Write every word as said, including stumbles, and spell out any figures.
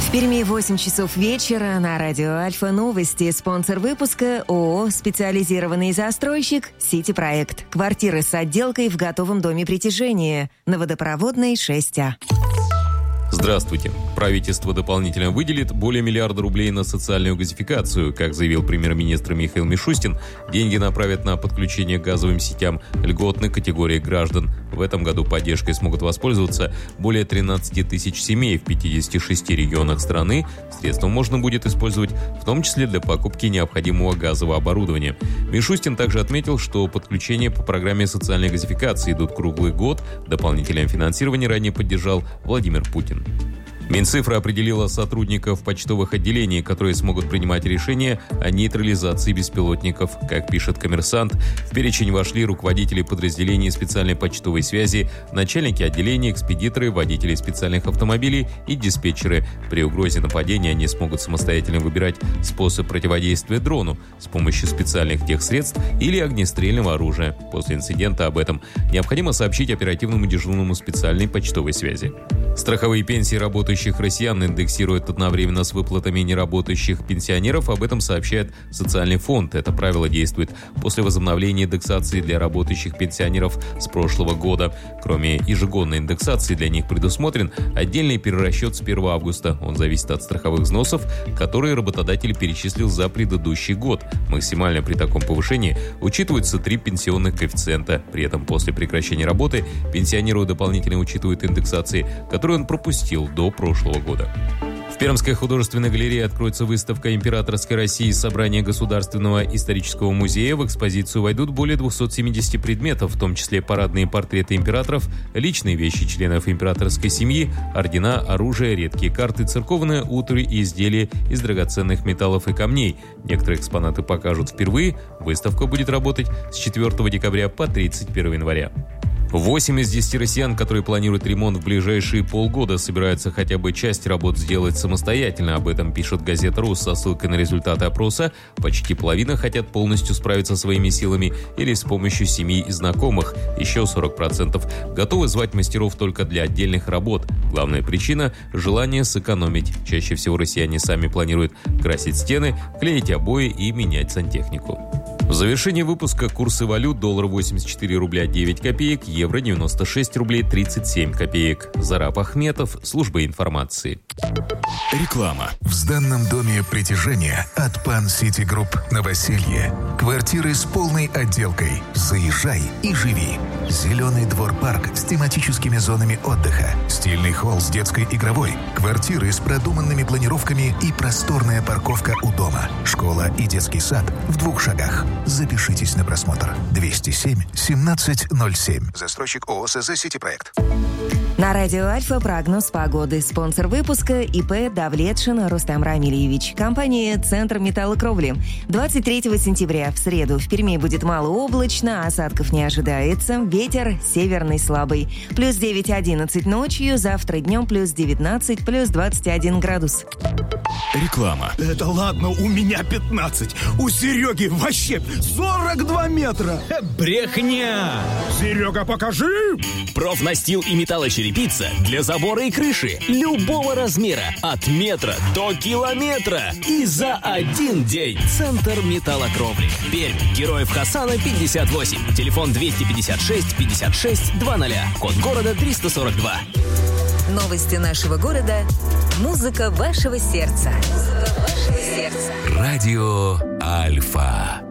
В Перми восемь часов вечера на радио Альфа новости. Спонсор выпуска ООО «Специализированный застройщик» «Сити-проект». Квартиры с отделкой в готовом доме притяжения. На Водопроводной шесть А. Здравствуйте. Правительство дополнительно выделит более миллиарда рублей на социальную газификацию. Как заявил премьер-министр Михаил Мишустин, деньги направят на подключение к газовым сетям льготной категории граждан. В этом году поддержкой смогут воспользоваться более тринадцать тысяч семей в пятидесяти шести регионах страны. Средства можно будет использовать в том числе для покупки необходимого газового оборудования. Мишустин также отметил, что подключения по программе социальной газификации идут круглый год. Дополнительное финансирование ранее поддержал Владимир Путин. Минцифра определила сотрудников почтовых отделений, которые смогут принимать решения о нейтрализации беспилотников. Как пишет «Коммерсант», в перечень вошли руководители подразделений специальной почтовой связи, начальники отделений, экспедиторы, водители специальных автомобилей и диспетчеры. При угрозе нападения они смогут самостоятельно выбирать способ противодействия дрону с помощью специальных техсредств или огнестрельного оружия. После инцидента об этом необходимо сообщить оперативному дежурному специальной почтовой связи. Страховые пенсии работающих россиян индексируют одновременно с выплатами неработающих пенсионеров. Об этом сообщает Социальный фонд. Это правило действует после возобновления индексации для работающих пенсионеров с прошлого года. Кроме ежегодной индексации, для них предусмотрен отдельный перерасчет с первого августа. Он зависит от страховых взносов, которые работодатель перечислил за предыдущий год. Максимально при таком повышении учитываются три пенсионных коэффициента. При этом после прекращения работы пенсионеру дополнительно учитывают индексации, которые он пропустил до прошлого года. В Пермской художественной галерее откроется выставка «Императорской России. Собрание Государственного исторического музея». В экспозицию войдут более двухсот семидесяти предметов, в том числе парадные портреты императоров, личные вещи членов императорской семьи, ордена, оружие, редкие карты, церковная утварь и изделия из драгоценных металлов и камней. Некоторые экспонаты покажут впервые. Выставка будет работать с четвёртого декабря по тридцать первого января. Восемь из десяти россиян, которые планируют ремонт в ближайшие полгода, собираются хотя бы часть работ сделать самостоятельно. Об этом пишет газета «Рус» со ссылкой на результаты опроса. Почти половина хотят полностью справиться своими силами или с помощью семьи и знакомых. Еще сорок процентов готовы звать мастеров только для отдельных работ. Главная причина – желание сэкономить. Чаще всего россияне сами планируют красить стены, клеить обои и менять сантехнику. В завершении выпуска курсы валют: доллар восемьдесят четыре рубля девять копеек, евро девяносто шесть рублей тридцать семь копеек. Зараб Ахметов, служба информации. Реклама. В сданном доме притяжения от Пан Сити Групп Новоселье. Квартиры с полной отделкой. Заезжай и живи. Зеленый двор-парк с тематическими зонами отдыха. Стильный холл с детской игровой. Квартиры с продуманными планировками и просторная парковка у дома. Школа и детский сад в двух шагах. Запишитесь на просмотр. двести семь семнадцать ноль семь. Застройщик ООО СЗ «Сити-проект». На радио Альфа прогноз погоды. Спонсор выпуска ИП Давлетшин Рустам Рамильевич. Компания «Центр металлокровли». двадцать третьего сентября в среду в Перми будет малооблачно, осадков не ожидается. Ветер северный слабый. Плюс девять одиннадцать ночью, завтра днем плюс девятнадцать, плюс двадцать один градус. Реклама. Это ладно, у меня пятнадцать. У Сереги вообще сорок два метра. Брехня! Серега, покажи! Профнастил и металлочерепица для забора и крыши любого размера, от метра до километра. И за один день. Центр металлокровли. Пермь. Героев Хасана пятьдесят восемь. Телефон двести пятьдесят шесть пятьдесят шесть двадцать. Код города триста сорок два. Новости нашего города. Музыка вашего сердца. Музыка вашего сердца. Радио Альфа.